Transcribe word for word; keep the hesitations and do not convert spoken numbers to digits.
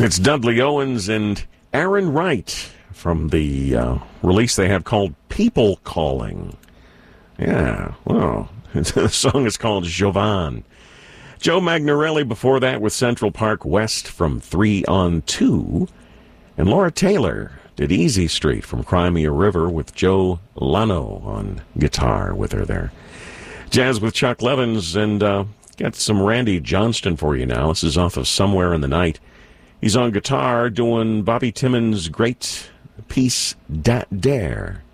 It's Dudley Owens and Aaron Wright from the uh, release they have called People Calling. Yeah, well, the song is called Jovan. Joe Magnarelli before that with Central Park West from Three on Two. And Laura Taylor did Easy Street from Crimea River with Joe Lano on guitar with her there. Jazz with Chuck Levins, and uh, got some Randy Johnston for you now. This is off of Somewhere in the Night. He's on guitar doing Bobby Timmons' great piece, Dat Dare.